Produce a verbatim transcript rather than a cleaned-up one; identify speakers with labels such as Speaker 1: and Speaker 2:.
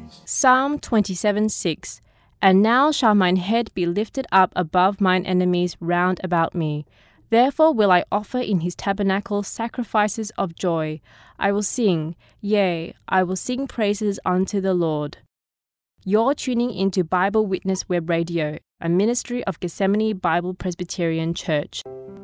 Speaker 1: please.
Speaker 2: Psalm twenty-seven six. And now shall mine head be lifted up above mine enemies round about me. Therefore will I offer in his tabernacle sacrifices of joy. I will sing, yea, I will sing praises unto the Lord. You're tuning into Bible Witness Web Radio, a ministry of Gethsemane Bible Presbyterian Church.